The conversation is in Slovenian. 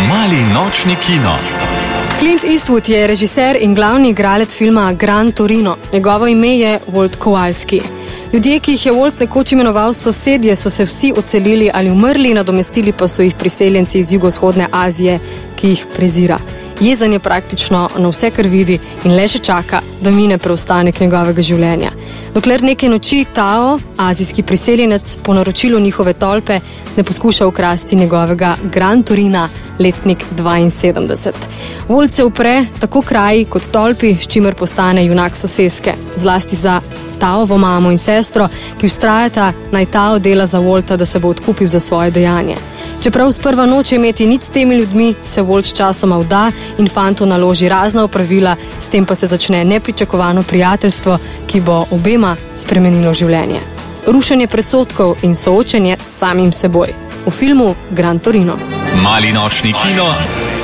Mali nočni kino. Clint Eastwood je režiser in glavni igralec filma Gran Torino. Njegovo ime je Walt Kowalski. Ljudje, ki jih je Walt nekoč imenoval sosedje, so se vsi odselili ali umrli, nadomestili pa so jih priseljenci iz jugovzhodne Azije, ki jih prezira. Jezen je praktično na vse, kar vidi in le še čaka, da mine preostanek njegovega življenja. Dokler neke noči Tao, azijski priseljenec, po naročilu njihove tolpe, ne poskuša ukrasti njegovega Gran Torina, letnik 72. Walt se upre tako kraji kot tolpi, s čimer postane junak soseske, zlasti za Taovo mamo in sestro, ki vztrajata, naj Tao dela za Walta, da se bo odkupil za svoje dejanje. Čeprav sprva noče imeti nič s temi ljudmi, se Walt s časoma vda in fantu naloži razna opravila, s tem pa se začne nepričakovano prijateljstvo, ki bo obema spremenilo življenje. Rušenje predsodkov in soočenje s samim seboj. V filmu Gran Torino. Mali nočni kino.